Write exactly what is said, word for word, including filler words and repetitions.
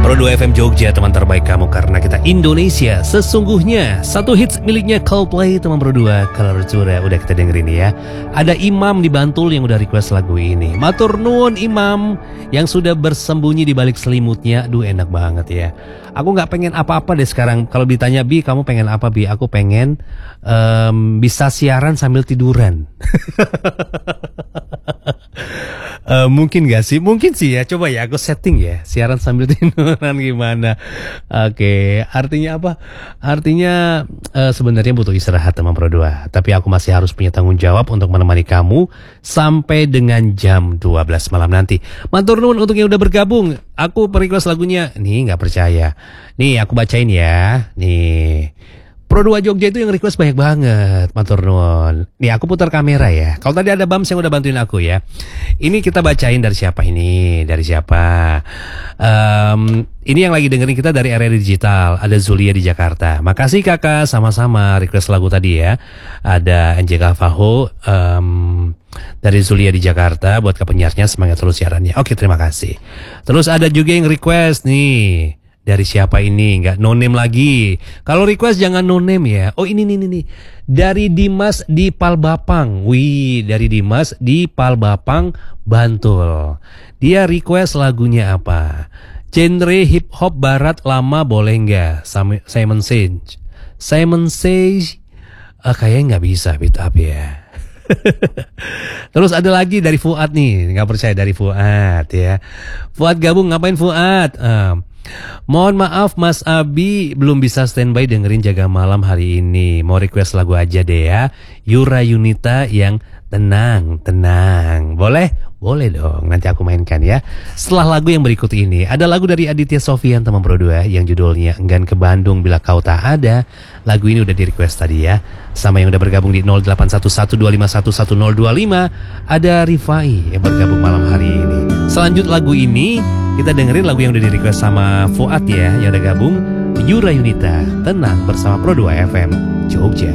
Pro dua F M Jogja, teman terbaik kamu karena kita Indonesia sesungguhnya. Satu hits miliknya Coldplay, teman Pro dua, Color Cura, udah kita dengerin ya. Ada Imam di Bantul yang udah request lagu ini. Matur nuwun Imam yang sudah bersembunyi di balik selimutnya. Duh, enak banget ya. Aku gak pengen apa-apa deh sekarang. Kalau ditanya, Bi, kamu pengen apa, Bi? Aku pengen um, bisa siaran sambil tiduran. Uh, mungkin gak sih? Mungkin sih ya. Coba ya aku setting ya. Siaran sambil tiduran gimana? Oke, okay. Artinya apa? Artinya uh, sebenarnya butuh istirahat teman Pro dua. Tapi aku masih harus punya tanggung jawab untuk menemani kamu sampai dengan jam dua belas malam nanti. Matur nuwun untuk yang udah bergabung. Aku request lagunya. Nih gak percaya. Nih aku bacain ya. Nih. Pro dua Jogja itu yang request banyak banget, matur nuwun. Nih aku putar kamera ya. Kalau tadi ada Bams yang udah bantuin aku ya. Ini kita bacain dari siapa ini? Dari siapa? Um, ini yang lagi dengerin kita dari R R I Digital. Ada Zulia di Jakarta. Makasih kakak, sama-sama request lagu tadi ya. Ada N J K Faho um, dari Zulia di Jakarta. Buat ke penyiarnya semangat terus siarannya. Oke, terima kasih. Terus ada juga yang request nih. Dari siapa ini? Nggak no name lagi. Kalau request jangan no name ya. Oh ini nih nih nih. Dari Dimas di Palbapang. Wih, dari Dimas di Palbapang, Bantul. Dia request lagunya apa? Genre hip hop barat lama boleh nggak? Simon Sage. Simon Sage. Uh, kayaknya nggak bisa beat up ya. Terus ada lagi dari Fuad nih. Nggak percaya dari Fuad ya. Fuad gabung, ngapain Fuad? Uh, Mohon maaf Mas Abi belum bisa standby dengerin Jaga Malam hari ini. Mau request lagu aja deh ya. Yura Yunita yang tenang, tenang. Boleh? Boleh dong, nanti aku mainkan ya. Setelah lagu yang berikut ini, ada lagu dari Aditya Sofian teman Pro dua yang judulnya Enggan ke Bandung Bila Kau Tak Ada. Lagu ini udah di request tadi ya. Sama yang udah bergabung di nol delapan satu satu dua lima satu satu nol dua lima. Ada Rifai yang bergabung malam hari ini. Selanjut lagu ini kita dengerin lagu yang udah di request sama Fuad ya, yang udah gabung. Yura Yunita, Tenang bersama Pro dua F M Jogja.